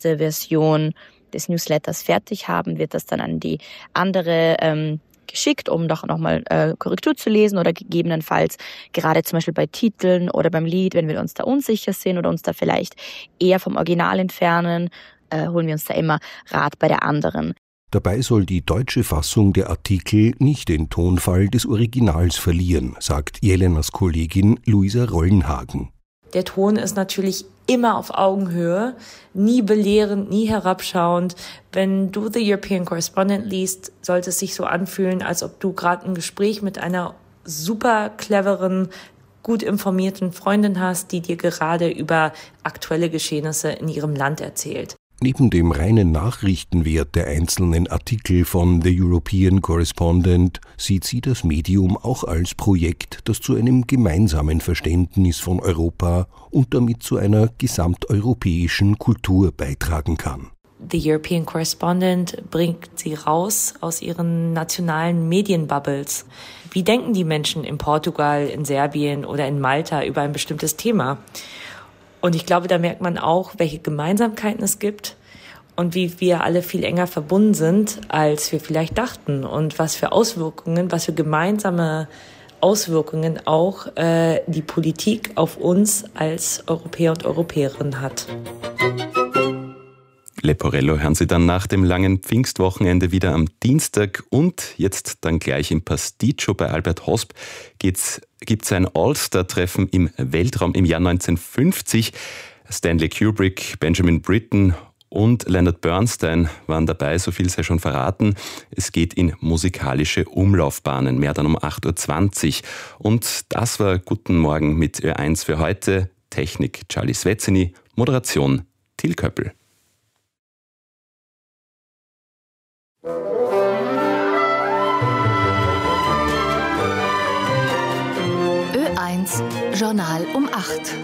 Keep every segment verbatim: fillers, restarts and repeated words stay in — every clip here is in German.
erste Version des Newsletters fertig haben, wird das dann an die andere ähm, geschickt, um doch nochmal äh, Korrektur zu lesen oder gegebenenfalls gerade zum Beispiel bei Titeln oder beim Lied, wenn wir uns da unsicher sind oder uns da vielleicht eher vom Original entfernen, äh, holen wir uns da immer Rat bei der anderen. Dabei soll die deutsche Fassung der Artikel nicht den Tonfall des Originals verlieren, sagt Jelenas Kollegin Luisa Rollenhagen. Der Ton ist natürlich immer auf Augenhöhe, nie belehrend, nie herabschauend. Wenn du The European Correspondent liest, sollte es sich so anfühlen, als ob du gerade ein Gespräch mit einer super cleveren, gut informierten Freundin hast, die dir gerade über aktuelle Geschehnisse in ihrem Land erzählt. Neben dem reinen Nachrichtenwert der einzelnen Artikel von The European Correspondent sieht sie das Medium auch als Projekt, das zu einem gemeinsamen Verständnis von Europa und damit zu einer gesamteuropäischen Kultur beitragen kann. The European Correspondent bringt sie raus aus ihren nationalen Medienbubbles. Wie denken die Menschen in Portugal, in Serbien oder in Malta über ein bestimmtes Thema? Und ich glaube, da merkt man auch, welche Gemeinsamkeiten es gibt und wie wir alle viel enger verbunden sind, als wir vielleicht dachten. Und was für Auswirkungen, was für gemeinsame Auswirkungen auch äh, die Politik auf uns als Europäer und Europäerinnen hat. Leporello hören Sie dann nach dem langen Pfingstwochenende wieder am Dienstag und jetzt dann gleich im Pasticcio bei Albert Hosp geht's, gibt's ein All-Star-Treffen im Weltraum im Jahr neunzehnhundertfünfzig. Stanley Kubrick, Benjamin Britten und Leonard Bernstein waren dabei, so viel sei schon verraten. Es geht in musikalische Umlaufbahnen, mehr dann um acht Uhr zwanzig. Und das war Guten Morgen mit Ö eins für heute. Technik Charlie Svezzini, Moderation Till Köppel. Ö eins Journal um acht.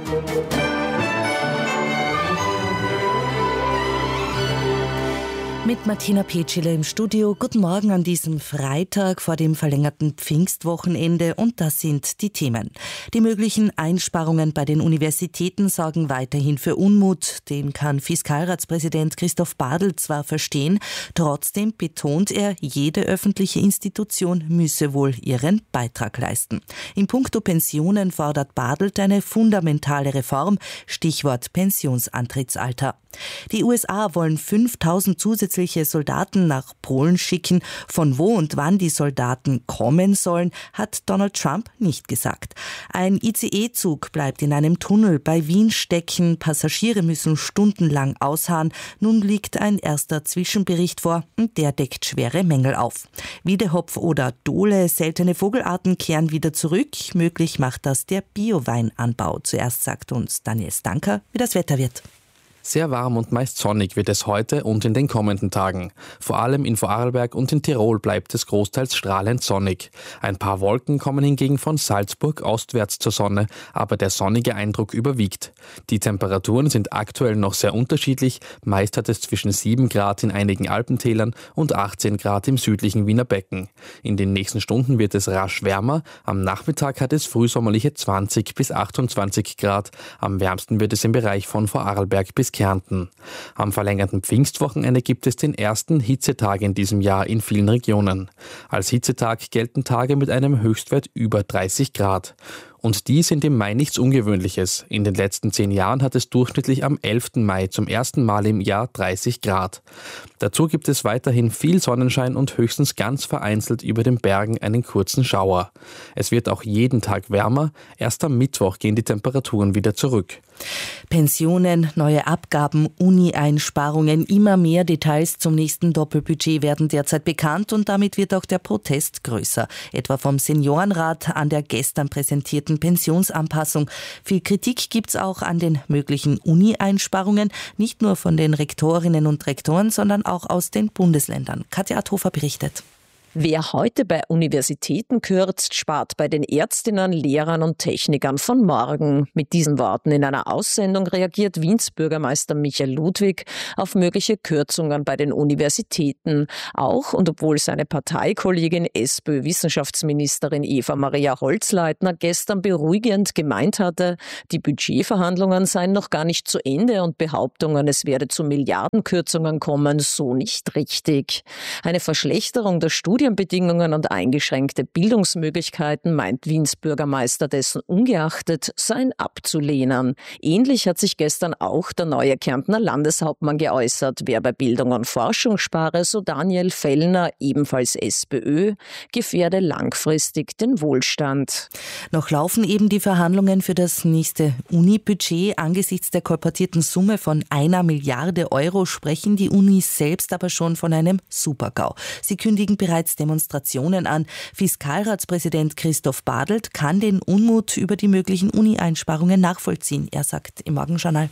Mit Martina Petschele im Studio. Guten Morgen an diesem Freitag vor dem verlängerten Pfingstwochenende. Und das sind die Themen. Die möglichen Einsparungen bei den Universitäten sorgen weiterhin für Unmut. Den kann Fiskalratspräsident Christoph Badl zwar verstehen, trotzdem betont er, jede öffentliche Institution müsse wohl ihren Beitrag leisten. In puncto Pensionen fordert Badl eine fundamentale Reform, Stichwort Pensionsantrittsalter. Die U S A wollen fünftausend zusätzliche Soldaten nach Polen schicken. Von wo und wann die Soldaten kommen sollen, hat Donald Trump nicht gesagt. Ein I C E-Zug bleibt in einem Tunnel bei Wien stecken. Passagiere müssen stundenlang ausharren. Nun liegt ein erster Zwischenbericht vor und der deckt schwere Mängel auf. Wiedehopf oder Dole, seltene Vogelarten kehren wieder zurück. Möglich macht das der Bioweinanbau. Zuerst sagt uns Daniel Stanker, wie das Wetter wird. Sehr warm und meist sonnig wird es heute und in den kommenden Tagen. Vor allem in Vorarlberg und in Tirol bleibt es großteils strahlend sonnig. Ein paar Wolken kommen hingegen von Salzburg ostwärts zur Sonne, aber der sonnige Eindruck überwiegt. Die Temperaturen sind aktuell noch sehr unterschiedlich. Meist hat es zwischen sieben Grad in einigen Alpentälern und achtzehn Grad im südlichen Wiener Becken. In den nächsten Stunden wird es rasch wärmer. Am Nachmittag hat es frühsommerliche zwanzig bis achtundzwanzig Grad. Am wärmsten wird es im Bereich von Vorarlberg bis Kärnten. Am verlängerten Pfingstwochenende gibt es den ersten Hitzetag in diesem Jahr in vielen Regionen. Als Hitzetag gelten Tage mit einem Höchstwert über dreißig Grad. Und die sind im Mai nichts Ungewöhnliches. In den letzten zehn Jahren hat es durchschnittlich am elften Mai zum ersten Mal im Jahr dreißig Grad. Dazu gibt es weiterhin viel Sonnenschein und höchstens ganz vereinzelt über den Bergen einen kurzen Schauer. Es wird auch jeden Tag wärmer. Erst am Mittwoch gehen die Temperaturen wieder zurück. Pensionen, neue Abgaben, Uni-Einsparungen, immer mehr Details zum nächsten Doppelbudget werden derzeit bekannt und damit wird auch der Protest größer. Etwa vom Seniorenrat an der gestern präsentierten Pensionsanpassung. Viel Kritik gibt's auch an den möglichen Uni-Einsparungen, nicht nur von den Rektorinnen und Rektoren, sondern auch aus den Bundesländern. Katja Adhofer berichtet. Wer heute bei Universitäten kürzt, spart bei den Ärztinnen, Lehrern und Technikern von morgen. Mit diesen Worten in einer Aussendung reagiert Wiens Bürgermeister Michael Ludwig auf mögliche Kürzungen bei den Universitäten. Auch und obwohl seine Parteikollegin SPÖ-Wissenschaftsministerin Eva-Maria Holzleitner gestern beruhigend gemeint hatte, die Budgetverhandlungen seien noch gar nicht zu Ende und Behauptungen, es werde zu Milliardenkürzungen kommen, so nicht richtig. Eine Verschlechterung der Studien Studienbedingungen und eingeschränkte Bildungsmöglichkeiten, meint Wiens Bürgermeister dessen ungeachtet, seien abzulehnen. Ähnlich hat sich gestern auch der neue Kärntner Landeshauptmann geäußert. Wer bei Bildung und Forschung spare, so Daniel Fellner, ebenfalls SPÖ, gefährde langfristig den Wohlstand. Noch laufen eben die Verhandlungen für das nächste Uni-Budget. Angesichts der kolportierten Summe von einer Milliarde Euro sprechen die Unis selbst aber schon von einem Super-GAU. Sie kündigen bereits Demonstrationen an. Fiskalratspräsident Christoph Badelt kann den Unmut über die möglichen Uni-Einsparungen nachvollziehen. Er sagt im Morgenjournal.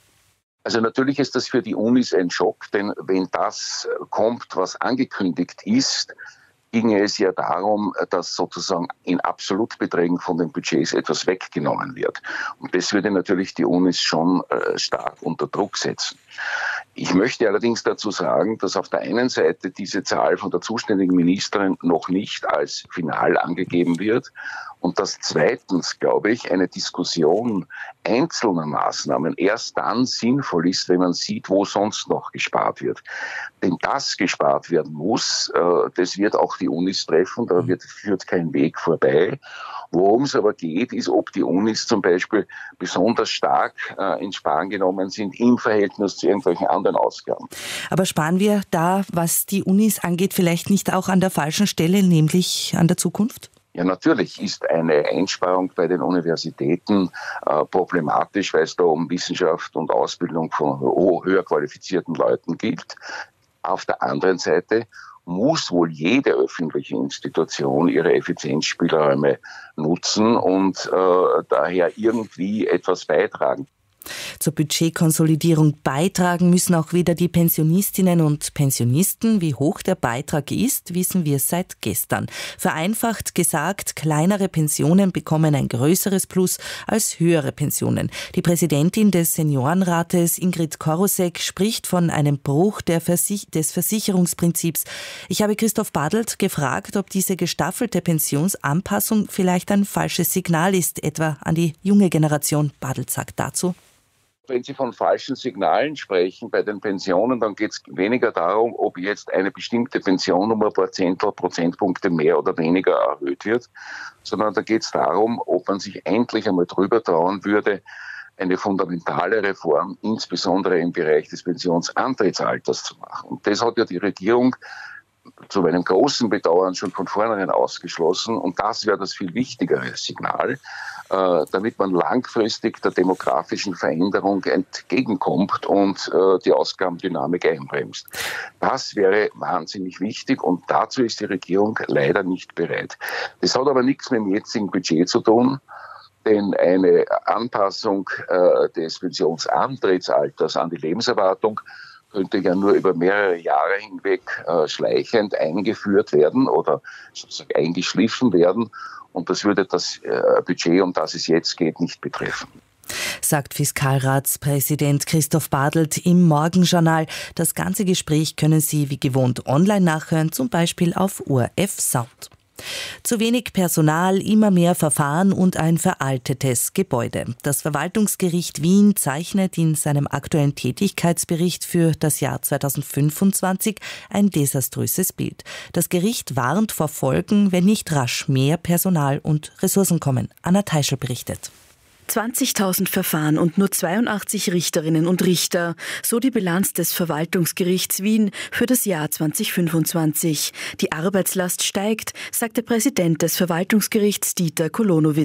Also natürlich ist das für die Unis ein Schock, denn wenn das kommt, was angekündigt ist, ginge es ja darum, dass sozusagen in Absolutbeträgen von den Budgets etwas weggenommen wird. Und das würde natürlich die Unis schon äh, stark unter Druck setzen. Ich möchte allerdings dazu sagen, dass auf der einen Seite diese Zahl von der zuständigen Ministerin noch nicht als final angegeben wird und dass zweitens, glaube ich, eine Diskussion einzelner Maßnahmen erst dann sinnvoll ist, wenn man sieht, wo sonst noch gespart wird. Denn das gespart werden muss, äh, das wird auch die Unis treffen, da wird, führt kein Weg vorbei. Worum es aber geht, ist, ob die Unis zum Beispiel besonders stark äh, ins Sparen genommen sind im Verhältnis zu irgendwelchen anderen Ausgaben. Aber sparen wir da, was die Unis angeht, vielleicht nicht auch an der falschen Stelle, nämlich an der Zukunft? Ja, natürlich ist eine Einsparung bei den Universitäten äh, problematisch, weil es da um Wissenschaft und Ausbildung von höher qualifizierten Leuten geht. Auf der anderen Seite muss wohl jede öffentliche Institution ihre Effizienzspielräume nutzen und äh, daher irgendwie etwas beitragen. Zur Budgetkonsolidierung beitragen müssen auch wieder die Pensionistinnen und Pensionisten. Wie hoch der Beitrag ist, wissen wir seit gestern. Vereinfacht gesagt, kleinere Pensionen bekommen ein größeres Plus als höhere Pensionen. Die Präsidentin des Seniorenrates, Ingrid Korosek, spricht von einem Bruch der Versich- des Versicherungsprinzips. Ich habe Christoph Badelt gefragt, ob diese gestaffelte Pensionsanpassung vielleicht ein falsches Signal ist, etwa an die junge Generation. Badelt sagt dazu: Wenn Sie von falschen Signalen sprechen bei den Pensionen, dann geht es weniger darum, ob jetzt eine bestimmte Pension um ein paar Zehntel Prozentpunkte mehr oder weniger erhöht wird, sondern da geht es darum, ob man sich endlich einmal drüber trauen würde, eine fundamentale Reform, insbesondere im Bereich des Pensionsantrittsalters zu machen. Und das hat ja die Regierung zu meinem großen Bedauern schon von vornherein ausgeschlossen. Und das wäre das viel wichtigere Signal, äh, damit man langfristig der demografischen Veränderung entgegenkommt und äh, die Ausgabendynamik einbremst. Das wäre wahnsinnig wichtig und dazu ist die Regierung leider nicht bereit. Das hat aber nichts mit dem jetzigen Budget zu tun. Denn eine Anpassung äh, des Pensionsantrittsalters an die Lebenserwartung könnte ja nur über mehrere Jahre hinweg äh, schleichend eingeführt werden oder sozusagen eingeschliffen werden. Und das würde das äh, Budget, um das es jetzt geht, nicht betreffen. Sagt Fiskalratspräsident Christoph Badelt im Morgenjournal. Das ganze Gespräch können Sie wie gewohnt online nachhören, zum Beispiel auf O R F Sound. Zu wenig Personal, immer mehr Verfahren und ein veraltetes Gebäude. Das Verwaltungsgericht Wien zeichnet in seinem aktuellen Tätigkeitsbericht für das Jahr zweitausendfünfundzwanzig ein desaströses Bild. Das Gericht warnt vor Folgen, wenn nicht rasch mehr Personal und Ressourcen kommen. Anna Teischl berichtet. zwanzigtausend Verfahren und nur zweiundachtzig Richterinnen und Richter. So die Bilanz des Verwaltungsgerichts Wien für das Jahr zweitausendfünfundzwanzig. Die Arbeitslast steigt, sagt der Präsident des Verwaltungsgerichts Dieter Kolonowitz.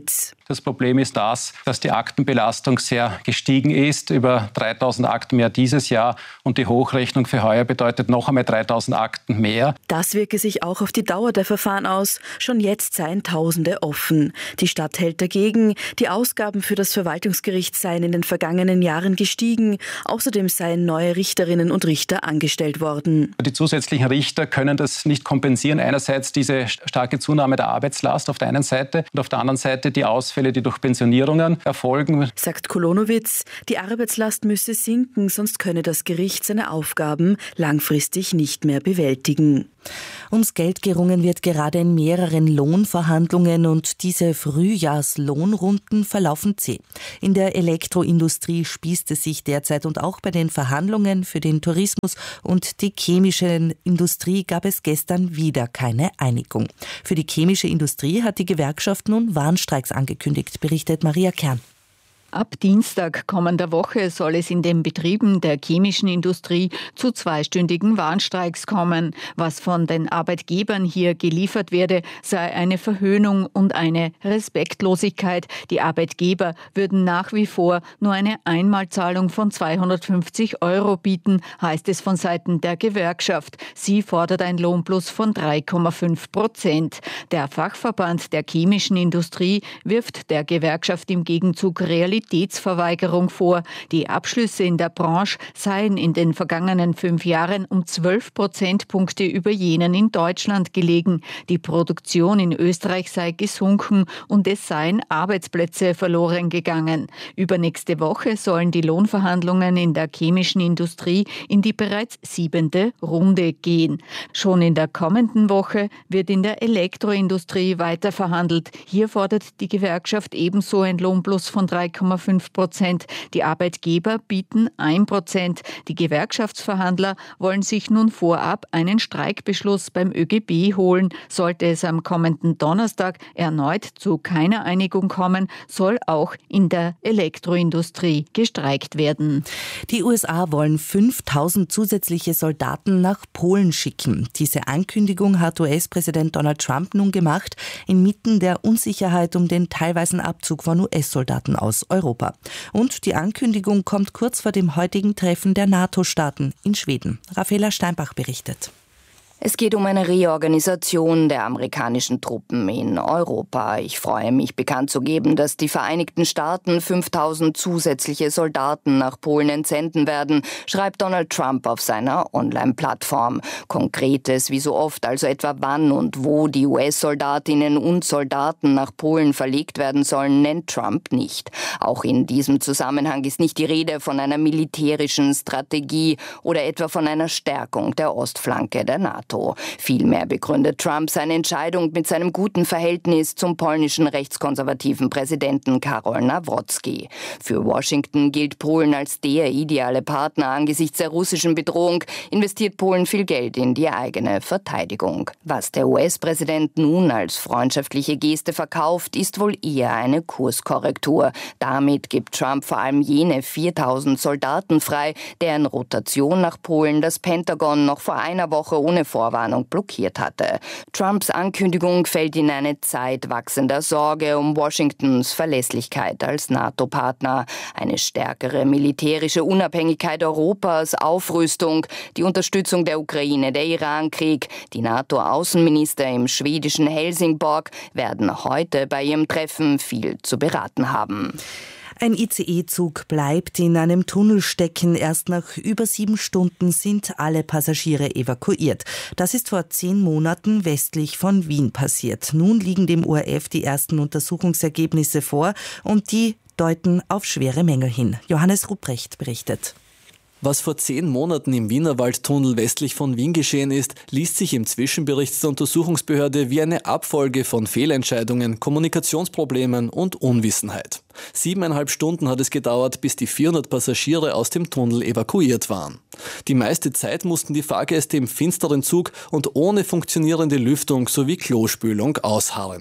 Das Problem ist das, dass die Aktenbelastung sehr gestiegen ist, über dreitausend Akten mehr dieses Jahr und die Hochrechnung für heuer bedeutet noch einmal dreitausend Akten mehr. Das wirke sich auch auf die Dauer der Verfahren aus. Schon jetzt seien Tausende offen. Die Stadt hält dagegen, die Ausgaben für das Verwaltungsgericht seien in den vergangenen Jahren gestiegen. Außerdem seien neue Richterinnen und Richter angestellt worden. Die zusätzlichen Richter können das nicht kompensieren. Einerseits diese starke Zunahme der Arbeitslast auf der einen Seite und auf der anderen Seite die Ausfälle, die durch Pensionierungen erfolgen. Sagt Kolonowitz, die Arbeitslast müsse sinken, sonst könne das Gericht seine Aufgaben langfristig nicht mehr bewältigen. Ums Geld gerungen wird gerade in mehreren Lohnverhandlungen und diese Frühjahrslohnrunden verlaufen zäh. In der Elektroindustrie spießt es sich derzeit und auch bei den Verhandlungen für den Tourismus und die chemische Industrie gab es gestern wieder keine Einigung. Für die chemische Industrie hat die Gewerkschaft nun Warnstreiks angekündigt, berichtet Maria Kern. Ab Dienstag kommender Woche soll es in den Betrieben der chemischen Industrie zu zweistündigen Warnstreiks kommen. Was von den Arbeitgebern hier geliefert werde, sei eine Verhöhnung und eine Respektlosigkeit. Die Arbeitgeber würden nach wie vor nur eine Einmalzahlung von zweihundertfünfzig Euro bieten, heißt es von Seiten der Gewerkschaft. Sie fordert ein Lohnplus von drei Komma fünf Prozent. Der Fachverband der chemischen Industrie wirft der Gewerkschaft im Gegenzug Realität Realitätsverweigerung vor. Die Abschlüsse in der Branche seien in den vergangenen fünf Jahren um zwölf Prozentpunkte über jenen in Deutschland gelegen. Die Produktion in Österreich sei gesunken und es seien Arbeitsplätze verloren gegangen. Übernächste Woche sollen die Lohnverhandlungen in der chemischen Industrie in die bereits siebente Runde gehen. Schon in der kommenden Woche wird in der Elektroindustrie weiter verhandelt. Hier fordert die Gewerkschaft ebenso ein Lohnplus von drei Komma fünf Prozent. Die Arbeitgeber bieten ein Prozent. Die Gewerkschaftsverhandler wollen sich nun vorab einen Streikbeschluss beim ÖGB holen. Sollte es am kommenden Donnerstag erneut zu keiner Einigung kommen, soll auch in der Elektroindustrie gestreikt werden. Die U S A wollen fünftausend zusätzliche Soldaten nach Polen schicken. Diese Ankündigung hat U S-Präsident Donald Trump nun gemacht, inmitten der Unsicherheit um den teilweisen Abzug von U S-Soldaten aus Europa. Und die Ankündigung kommt kurz vor dem heutigen Treffen der NATO-Staaten in Schweden. Raffaela Steinbach berichtet. Es geht um eine Reorganisation der amerikanischen Truppen in Europa. Ich freue mich, bekannt zu geben, dass die Vereinigten Staaten fünftausend zusätzliche Soldaten nach Polen entsenden werden, schreibt Donald Trump auf seiner Online-Plattform. Konkretes, wie so oft, also etwa wann und wo die U S-Soldatinnen und Soldaten nach Polen verlegt werden sollen, nennt Trump nicht. Auch in diesem Zusammenhang ist nicht die Rede von einer militärischen Strategie oder etwa von einer Stärkung der Ostflanke der NATO. Vielmehr begründet Trump seine Entscheidung mit seinem guten Verhältnis zum polnischen rechtskonservativen Präsidenten Karol Nawrocki. Für Washington gilt Polen als der ideale Partner angesichts der russischen Bedrohung, investiert Polen viel Geld in die eigene Verteidigung. Was der U S-Präsident nun als freundschaftliche Geste verkauft, ist wohl eher eine Kurskorrektur. Damit gibt Trump vor allem jene viertausend Soldaten frei, deren Rotation nach Polen das Pentagon noch vor einer Woche ohne Vorwarnung blockiert hatte. Trumps Ankündigung fällt in eine Zeit wachsender Sorge um Washingtons Verlässlichkeit als NATO-Partner. Eine stärkere militärische Unabhängigkeit Europas, Aufrüstung, die Unterstützung der Ukraine, der Irankrieg. Die NATO-Außenminister im schwedischen Helsingborg werden heute bei ihrem Treffen viel zu beraten haben. Ein I C E-Zug bleibt in einem Tunnel stecken. Erst nach über sieben Stunden sind alle Passagiere evakuiert. Das ist vor zehn Monaten westlich von Wien passiert. Nun liegen dem O R F die ersten Untersuchungsergebnisse vor und die deuten auf schwere Mängel hin. Johannes Rupprecht berichtet. Was vor zehn Monaten im Wienerwaldtunnel westlich von Wien geschehen ist, liest sich im Zwischenbericht der Untersuchungsbehörde wie eine Abfolge von Fehlentscheidungen, Kommunikationsproblemen und Unwissenheit. Siebeneinhalb Stunden hat es gedauert, bis die vierhundert Passagiere aus dem Tunnel evakuiert waren. Die meiste Zeit mussten die Fahrgäste im finsteren Zug und ohne funktionierende Lüftung sowie Klospülung ausharren.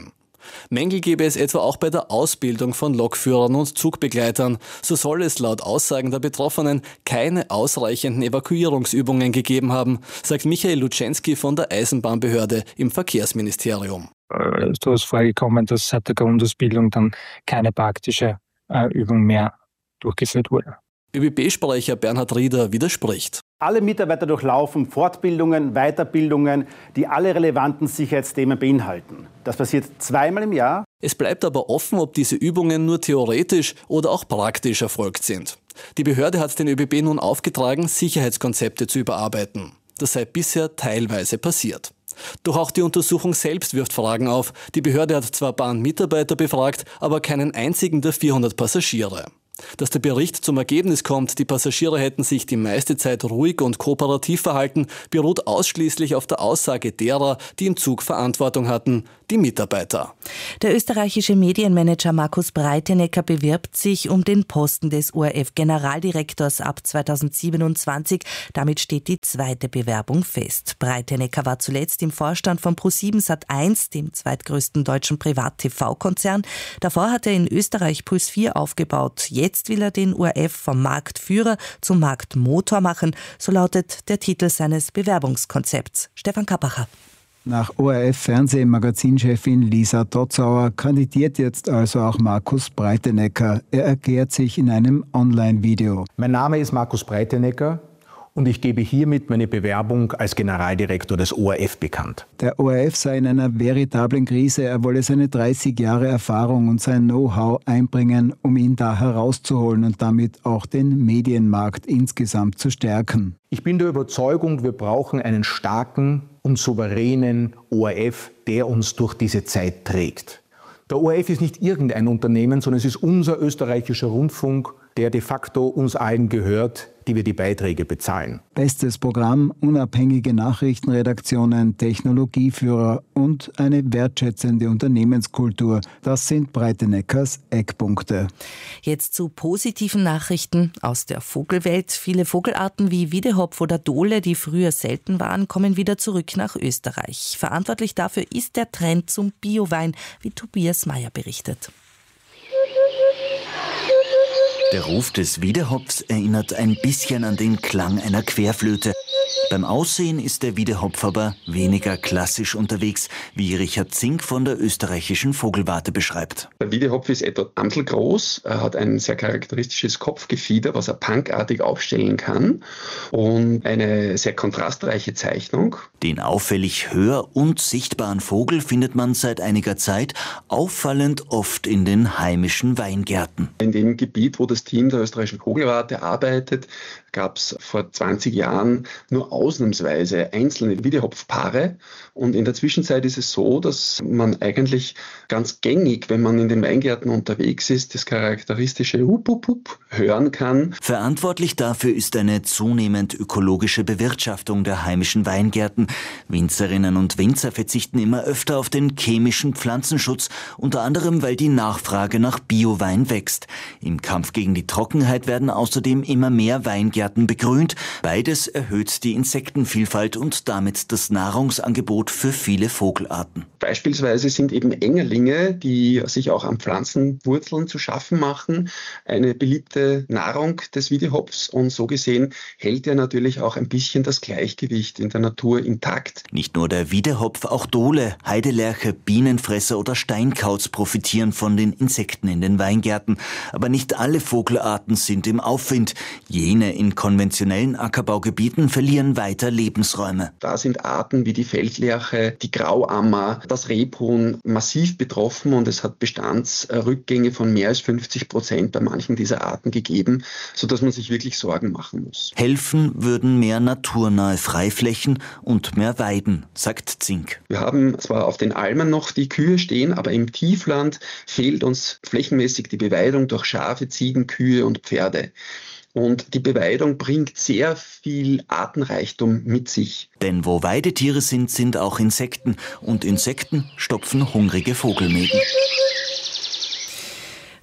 Mängel gäbe es etwa auch bei der Ausbildung von Lokführern und Zugbegleitern. So soll es laut Aussagen der Betroffenen keine ausreichenden Evakuierungsübungen gegeben haben, sagt Michael Lutschenski von der Eisenbahnbehörde im Verkehrsministerium. So ist vorgekommen, dass seit der Grundausbildung dann keine praktische äh, Übung mehr durchgeführt wurde. Ö B B-Sprecher Bernhard Rieder widerspricht. Alle Mitarbeiter durchlaufen Fortbildungen, Weiterbildungen, die alle relevanten Sicherheitsthemen beinhalten. Das passiert zweimal im Jahr. Es bleibt aber offen, ob diese Übungen nur theoretisch oder auch praktisch erfolgt sind. Die Behörde hat den Ö B B nun aufgetragen, Sicherheitskonzepte zu überarbeiten. Das sei bisher teilweise passiert. Doch auch die Untersuchung selbst wirft Fragen auf. Die Behörde hat zwar Bahnmitarbeiter befragt, aber keinen einzigen der vierhundert Passagiere. Dass der Bericht zum Ergebnis kommt, die Passagiere hätten sich die meiste Zeit ruhig und kooperativ verhalten, beruht ausschließlich auf der Aussage derer, die im Zug Verantwortung hatten, die Mitarbeiter. Der österreichische Medienmanager Markus Breitenecker bewirbt sich um den Posten des O R F-Generaldirektors ab zweitausendsiebenundzwanzig. Damit steht die zweite Bewerbung fest. Breitenecker war zuletzt im Vorstand von ProSieben Sat eins, dem zweitgrößten deutschen Privat-T V-Konzern. Davor hat er in Österreich Puls vier aufgebaut. Jetzt will er den O R F vom Marktführer zum Marktmotor machen, so lautet der Titel seines Bewerbungskonzepts. Stefan Kappacher. Nach O R F-Fernseh-Magazinchefin Lisa Dotzauer kandidiert jetzt also auch Markus Breitenecker. Er erklärt sich in einem Online-Video. Mein Name ist Markus Breitenecker und ich gebe hiermit meine Bewerbung als Generaldirektor des O R F bekannt. Der O R F sei in einer veritablen Krise. Er wolle seine dreißig Jahre Erfahrung und sein Know-how einbringen, um ihn da herauszuholen und damit auch den Medienmarkt insgesamt zu stärken. Ich bin der Überzeugung, wir brauchen einen starken und souveränen O R F, der uns durch diese Zeit trägt. Der O R F ist nicht irgendein Unternehmen, sondern es ist unser österreichischer Rundfunk, der de facto uns allen gehört, die wir die Beiträge bezahlen. Bestes Programm, unabhängige Nachrichtenredaktionen, Technologieführer und eine wertschätzende Unternehmenskultur. Das sind Breiteneckers Eckpunkte. Jetzt zu positiven Nachrichten aus der Vogelwelt. Viele Vogelarten wie Wiedehopf oder Dole, die früher selten waren, kommen wieder zurück nach Österreich. Verantwortlich dafür ist der Trend zum Biowein, wie Tobias Meyer berichtet. Der Ruf des Wiedehopfs erinnert ein bisschen an den Klang einer Querflöte. Beim Aussehen ist der Wiedehopf aber weniger klassisch unterwegs, wie Richard Zink von der österreichischen Vogelwarte beschreibt. Der Wiedehopf ist etwa amselgroß, er hat ein sehr charakteristisches Kopfgefieder, was er punkartig aufstellen kann und eine sehr kontrastreiche Zeichnung. Den auffällig hör- und sichtbaren Vogel findet man seit einiger Zeit auffallend oft in den heimischen Weingärten. In dem Gebiet, wo das Team der österreichischen Vogelwarte arbeitet, gab es vor zwanzig Jahren nur ausnahmsweise einzelne Wiedehopfpaare. Und in der Zwischenzeit ist es so, dass man eigentlich ganz gängig, wenn man in den Weingärten unterwegs ist, das charakteristische Hup, Hup, Hup hören kann. Verantwortlich dafür ist eine zunehmend ökologische Bewirtschaftung der heimischen Weingärten. Winzerinnen und Winzer verzichten immer öfter auf den chemischen Pflanzenschutz, unter anderem, weil die Nachfrage nach Biowein wächst. Im Kampf gegen die Trockenheit werden außerdem immer mehr Weingärten begrünt. Beides erhöht die Insektenvielfalt und damit das Nahrungsangebot für viele Vogelarten. Beispielsweise sind eben Engerlinge, die sich auch an Pflanzenwurzeln zu schaffen machen, eine beliebte Nahrung des Wiedehopfs und so gesehen hält er natürlich auch ein bisschen das Gleichgewicht in der Natur intakt. Nicht nur der Wiedehopf, auch Dole, Heidelerche, Bienenfresser oder Steinkauz profitieren von den Insekten in den Weingärten. Aber nicht alle Vogelarten sind im Aufwind. Jene in konventionellen Ackerbaugebieten verlieren weiter Lebensräume. Da sind Arten wie die Feldlerche, die Grauammer, das Rebhuhn massiv betroffen und es hat Bestandsrückgänge von mehr als fünfzig Prozent bei manchen dieser Arten gegeben, sodass man sich wirklich Sorgen machen muss. Helfen würden mehr naturnahe Freiflächen und mehr Weiden, sagt Zink. Wir haben zwar auf den Almen noch die Kühe stehen, aber im Tiefland fehlt uns flächenmäßig die Beweidung durch Schafe, Ziegen, Kühe und Pferde. Und die Beweidung bringt sehr viel Artenreichtum mit sich. Denn wo Weidetiere sind, sind auch Insekten. Und Insekten stopfen hungrige Vogelmägen.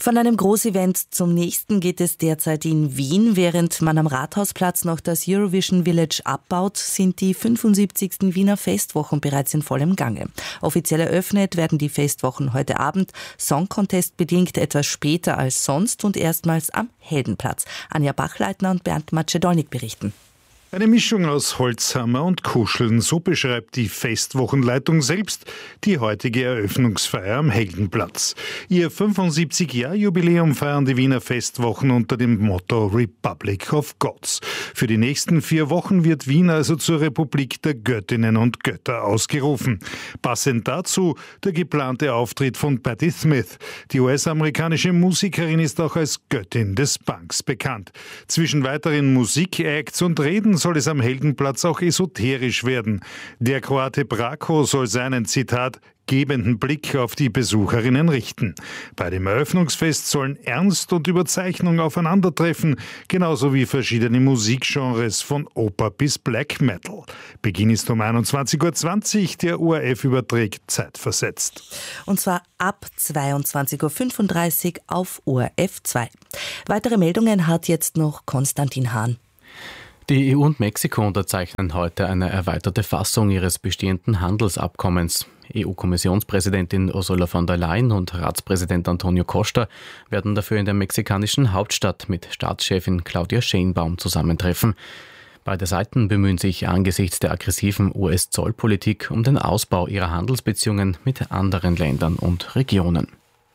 Von einem Großevent zum nächsten geht es derzeit in Wien. Während man am Rathausplatz noch das Eurovision Village abbaut, sind die fünfundsiebzigsten Wiener Festwochen bereits in vollem Gange. Offiziell eröffnet werden die Festwochen heute Abend, Song Contest bedingt etwas später als sonst und erstmals am Heldenplatz. Anja Bachleitner und Bernd Macedolnik berichten. Eine Mischung aus Holzhammer und Kuscheln, so beschreibt die Festwochenleitung selbst die heutige Eröffnungsfeier am Heldenplatz. Ihr fünfundsiebzig-Jahr-Jubiläum feiern die Wiener Festwochen unter dem Motto Republic of Gods. Für die nächsten vier Wochen wird Wien also zur Republik der Göttinnen und Götter ausgerufen. Passend dazu der geplante Auftritt von Patti Smith. Die U S-amerikanische Musikerin ist auch als Göttin des Punks bekannt. Zwischen weiteren Musikacts und Reden soll es am Heldenplatz auch esoterisch werden. Der Kroate Brako soll seinen, Zitat, gebenden Blick auf die Besucherinnen richten. Bei dem Eröffnungsfest sollen Ernst und Überzeichnung aufeinandertreffen, genauso wie verschiedene Musikgenres von Oper bis Black Metal. Beginn ist um einundzwanzig Uhr zwanzig, der O R F überträgt zeitversetzt. Und zwar ab zweiundzwanzig Uhr fünfunddreißig auf O R F zwei. Weitere Meldungen hat jetzt noch Konstantin Hahn. Die E U und Mexiko unterzeichnen heute eine erweiterte Fassung ihres bestehenden Handelsabkommens. E U-Kommissionspräsidentin Ursula von der Leyen und Ratspräsident Antonio Costa werden dafür in der mexikanischen Hauptstadt mit Staatschefin Claudia Sheinbaum zusammentreffen. Beide Seiten bemühen sich angesichts der aggressiven U S-Zollpolitik um den Ausbau ihrer Handelsbeziehungen mit anderen Ländern und Regionen.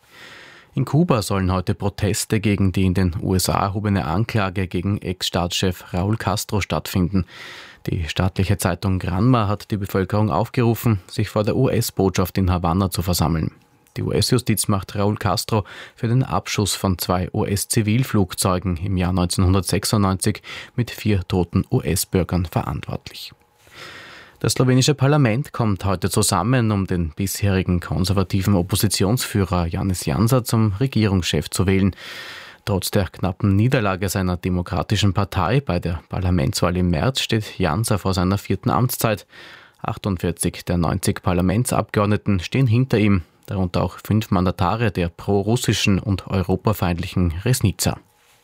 In Kuba sollen heute Proteste gegen die in den U S A erhobene Anklage gegen Ex-Staatschef Raúl Castro stattfinden. Die staatliche Zeitung Granma hat die Bevölkerung aufgerufen, sich vor der U S-Botschaft in Havanna zu versammeln. Die U S-Justiz macht Raúl Castro für den Abschuss von zwei U S-Zivilflugzeugen im Jahr neunzehnhundertsechsundneunzig mit vier toten U S-Bürgern verantwortlich. Das slowenische Parlament kommt heute zusammen, um den bisherigen konservativen Oppositionsführer Janez Janša zum Regierungschef zu wählen. Trotz der knappen Niederlage seiner demokratischen Partei bei der Parlamentswahl im März steht Janša vor seiner vierten Amtszeit. achtundvierzig der neunzig Parlamentsabgeordneten stehen hinter ihm, darunter auch fünf Mandatare der pro-russischen und europafeindlichen Resnica.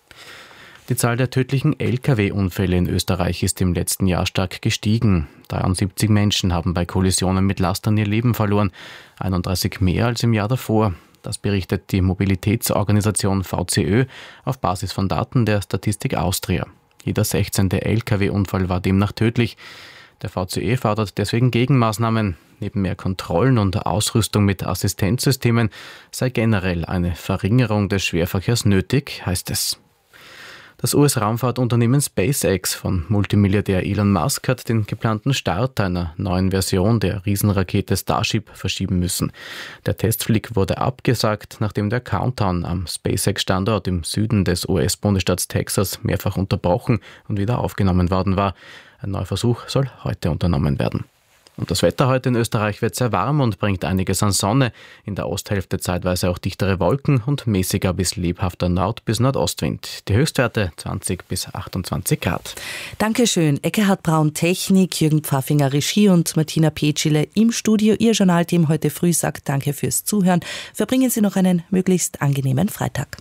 Die Zahl der tödlichen L K W-Unfälle in Österreich ist im letzten Jahr stark gestiegen. dreiundsiebzig Menschen haben bei Kollisionen mit Lastern ihr Leben verloren, einunddreißig mehr als im Jahr davor. Das berichtet die Mobilitätsorganisation V C Ö auf Basis von Daten der Statistik Austria. Jeder sechzehnte L K W-Unfall war demnach tödlich. Der V C Ö fordert deswegen Gegenmaßnahmen. Neben mehr Kontrollen und Ausrüstung mit Assistenzsystemen sei generell eine Verringerung des Schwerverkehrs nötig, heißt es. Das U S-Raumfahrtunternehmen SpaceX von Multimilliardär Elon Musk hat den geplanten Start einer neuen Version der Riesenrakete Starship verschieben müssen. Der Testflug wurde abgesagt, nachdem der Countdown am SpaceX-Standort im Süden des U S-Bundesstaats Texas mehrfach unterbrochen und wieder aufgenommen worden war. Ein neuer Versuch soll heute unternommen werden. Und das Wetter heute in Österreich wird sehr warm und bringt einiges an Sonne. In der Osthälfte zeitweise auch dichtere Wolken und mäßiger bis lebhafter Nord- bis Nordostwind. Die Höchstwerte zwanzig bis achtundzwanzig Grad. Dankeschön. Eckehard Braun Technik, Jürgen Pfaffinger Regie und Martina Petschile im Studio. Ihr Journalteam heute früh sagt Danke fürs Zuhören. Verbringen Sie noch einen möglichst angenehmen Freitag.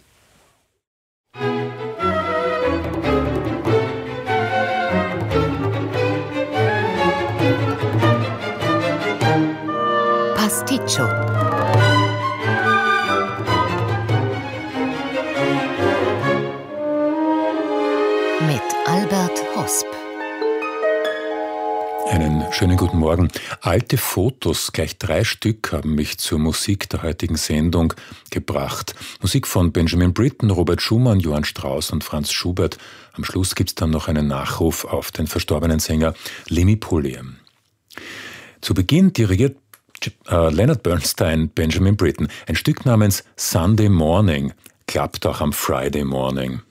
Pasticcio. Mit Albert Hosp. Einen schönen guten Morgen. Alte Fotos, gleich drei Stück, haben mich zur Musik der heutigen Sendung gebracht. Musik von Benjamin Britten, Robert Schumann, Johann Strauss und Franz Schubert. Am Schluss gibt es dann noch einen Nachruf auf den verstorbenen Sänger Lemmy Pulliam. Zu Beginn dirigiert äh, Leonard Bernstein Benjamin Britten. Ein Stück namens Sunday Morning klappt auch am Friday Morning.